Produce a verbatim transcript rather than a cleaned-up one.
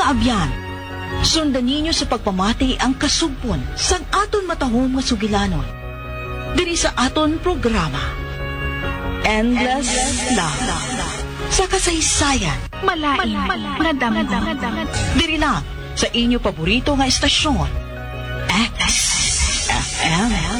kaabyan. Sundan ninyo sa pagpamati ang kasugpon sa aton matahong nga sugilanon. Diri sa aton programa, Endless, Endless Love. Love. Sa kasaysayan, Malain, nga damgo. diri lang sa inyo paborito nga estasyon, X F M.